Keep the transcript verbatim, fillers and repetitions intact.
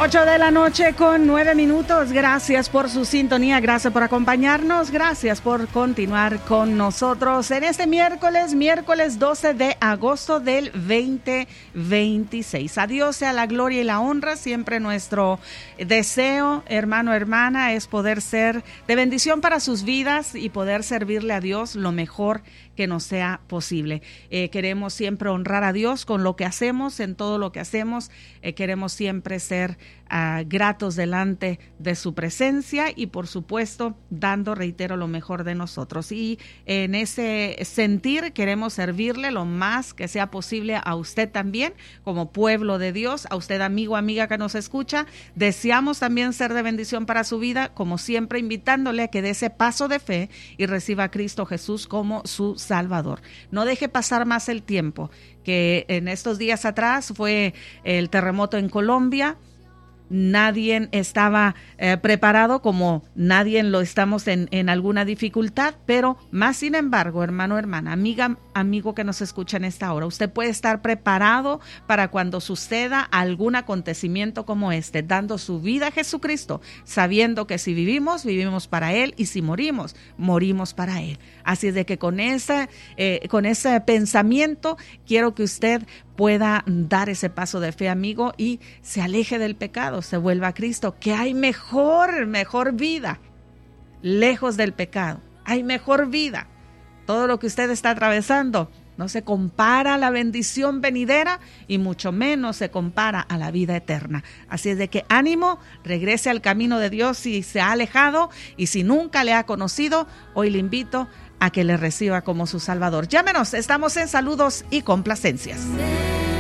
Ocho de la noche con nueve minutos. Gracias por su sintonía, gracias por acompañarnos, gracias por continuar con nosotros en este miércoles, miércoles doce de agosto del veinte veintiséis. A Dios sea la gloria y la honra. Siempre nuestro deseo, hermano, hermana, es poder ser de bendición para sus vidas y poder servirle a Dios lo mejor que nos sea posible. Eh, queremos siempre honrar a Dios con lo que hacemos, en todo lo que hacemos. Eh, queremos siempre ser uh, gratos delante de su presencia y, por supuesto, dando, reitero, lo mejor de nosotros. Y en ese sentir queremos servirle lo más que sea posible a usted también, como pueblo de Dios, a usted, amigo, amiga que nos escucha. Deseamos también ser de bendición para su vida, como siempre, invitándole a que dé ese paso de fe y reciba a Cristo Jesús como su Salvador. No deje pasar más el tiempo, que en estos días atrás fue el terremoto en Colombia. Nadie estaba eh, preparado, como nadie lo estamos en, en alguna dificultad, pero más sin embargo, hermano, hermana, amiga, amigo que nos escucha en esta hora, usted puede estar preparado para cuando suceda algún acontecimiento como este, dando su vida a Jesucristo, sabiendo que si vivimos, vivimos para Él, y si morimos, morimos para Él. Así es de que con ese, eh, con ese pensamiento quiero que usted pueda dar ese paso de fe, amigo, y se aleje del pecado, se vuelva a Cristo, que hay mejor, mejor vida, lejos del pecado. Hay mejor vida. Todo lo que usted está atravesando no se compara a la bendición venidera y mucho menos se compara a la vida eterna. Así es de que ánimo, regrese al camino de Dios si se ha alejado, y si nunca le ha conocido, hoy le invito a que le reciba como su Salvador. Llámenos, estamos en saludos y complacencias.